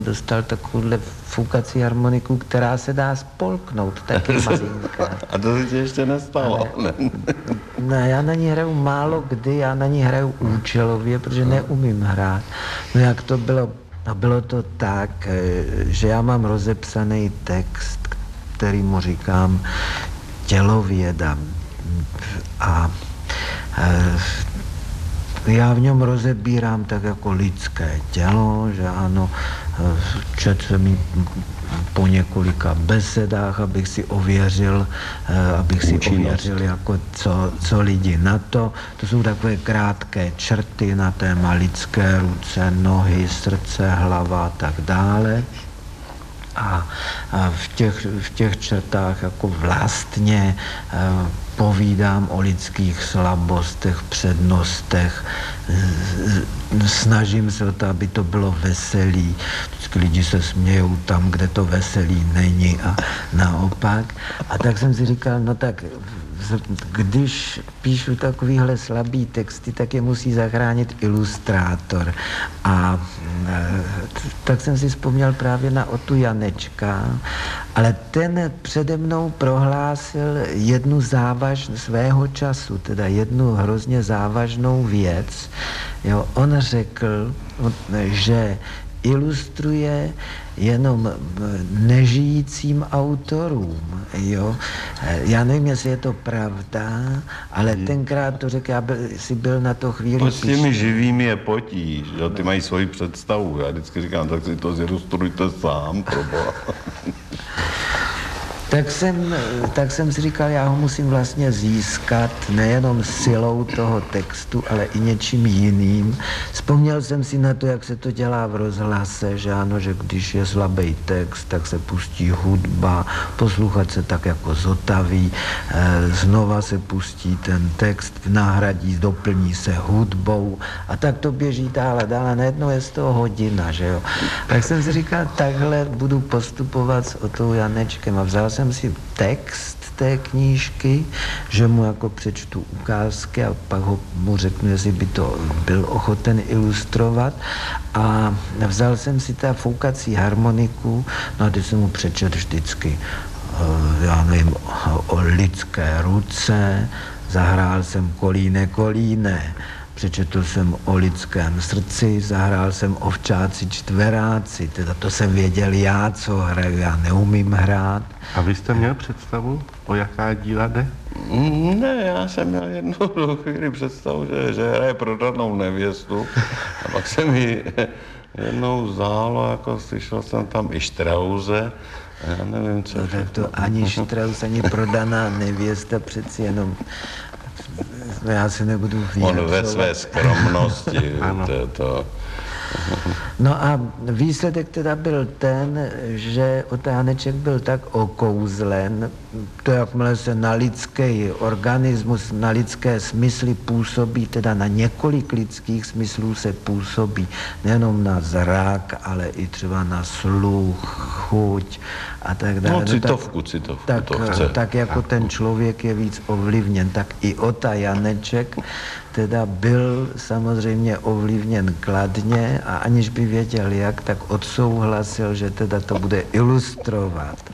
dostal takovouhle foukací harmoniku, která se dá spolknout, taky malinká. A to se ti ještě nestalo? Ne, já na ní hraju málo kdy, já na ní hraju účelově, protože neumím hrát. No jak to bylo? No bylo to tak, že já mám rozepsaný text, který mu říkám tělověda. A já v něm rozebírám tak jako lidské tělo, že ano, četl jsem ji po několika besedách, abych si ověřil, jako co lidi na to. To jsou takové krátké črty na téma lidské ruce, nohy, srdce, hlava a tak dále. A v těch črtách jako vlastně povídám o lidských slabostech, přednostech, snažím se o to, aby to bylo veselý. Vždycky lidi se smějou tam, kde to veselý není a naopak. A tak jsem si říkal, no tak když píšu takovýhle slabý texty, tak je musí zachránit ilustrátor. A tak jsem si vzpomněl právě na Otu Janečka, ale ten přede mnou prohlásil jednu svého času, teda jednu hrozně závažnou věc. Jo, on řekl, že ilustruje jenom nežijícím autorům, jo. Já nevím, jestli je to pravda, ale tenkrát to řekl, já si byl na to chvíli s těmi živými je potíž, jo, ty mají svoji představu, já vždycky říkám, tak si to zilustrujte sám, proboha. Tak jsem si říkal, já ho musím vlastně získat nejenom silou toho textu, ale i něčím jiným. Vzpomněl jsem si na to, jak se to dělá v rozhlase, že ano, že když je slabý text, tak se pustí hudba, posluchač se tak jako zotaví, znova se pustí ten text, nahradí, doplní se hudbou a tak to běží dál, najednou je z toho hodina, že jo. Tak jsem si říkal, takhle budu postupovat s Otou Janečkem a vzal jsem si text té knížky, že mu jako přečtu ukázky a pak mu řeknu, jestli by to byl ochoten ilustrovat a vzal jsem si ta foukací harmoniku, no a teď jsem mu přečet vždycky, já nevím, o lidské ruce, zahrál jsem kolíne, kolíne. Přečetl jsem o lidském srdci, zahrál jsem ovčáci čtveráci, teda to jsem věděl já, co hraju, já neumím hrát. A vy jste měl představu, o jaká díla jde? Ne, já jsem měl jednu chvíli představu, že hraje prodanou nevěstu a pak se mi jednou zdálo, jako slyšel jsem tam i Štrause, já nevím, co... No, tak to ani Štraus, ani prodaná nevěsta, přeci jenom... Já se nebudu vyjadřovat. On ve své skromnosti, to... No a výsledek teda byl ten, že Ota Janeček byl tak okouzlen, to jakmile se na lidský organismus, na lidské smysly působí, teda na několik lidských smyslů se působí, nejenom na zrak, ale i třeba na sluch, chuť a tak dále. No citovku to chce. Tak jako ten člověk je víc ovlivněn, tak i Ota Janeček teda byl samozřejmě ovlivněn kladně a aniž by věděl jak, tak odsouhlasil, že teda to bude ilustrovat.